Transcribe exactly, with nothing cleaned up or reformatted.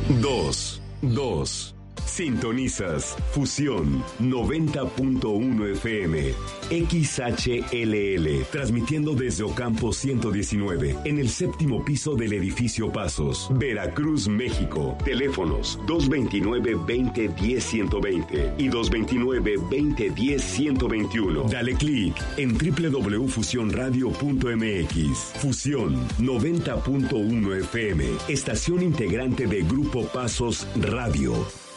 dos, dos. Sintonizas Fusión noventa punto uno F M, X H L L, transmitiendo desde Ocampo ciento diecinueve, en el séptimo piso del edificio Pasos, Veracruz, México. Teléfonos dos veintinueve, veinte, diez, ciento veinte y dos veintinueve, veinte, diez, ciento veintiuno. Dale clic en doble u doble u doble u punto fusión radio punto m x. Fusión noventa punto uno F M, estación integrante de Grupo Pasos Radio.